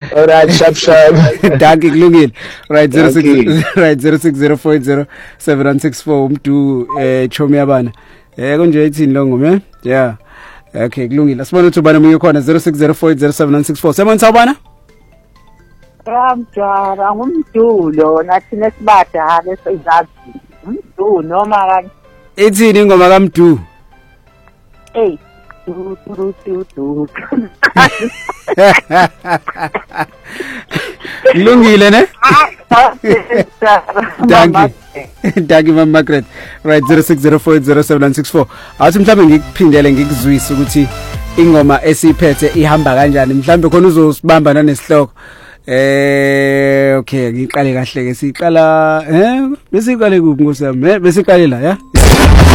Alright, sharp. Danke kulungile. Right 06 right 06040764 umdu chomi yabana. Konje ithini lo ngoma? Yeah. Okay, kulungile. Asibona ukuthi ubani munye khona 06040764. Sebona sawubana? Ramjara ngumdulo nathi nesibada lesozazi. Umdu noma kani? Ithini ingoma kaMdu? Hey. Lungile ne? Danke Mama Margaret. Right 06040764. Athi mhlambe ngikuphindele ngikuzwisa ukuthi ingoma esiphethe ihamba kanjani. Mhlambe khona uzosibamba nanesihloko. Okay, ngiqale kahle ke siqala besiqale kuphi ngosami? Besiqale la, ya?